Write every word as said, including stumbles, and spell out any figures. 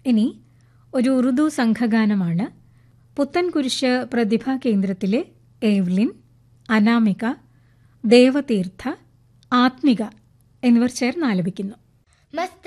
ഇനി ഒരു ഉറുദു സംഘഗാനമാണ്. പുത്തൻകുരിശ് പ്രതിഭാ കേന്ദ്രത്തിലെ ഏവ്ലിൻ, അനാമിക, ദേവതീർത്ഥ, ആത്മിക എന്നിവർ ചേർന്ന് ആലപിക്കുന്നു.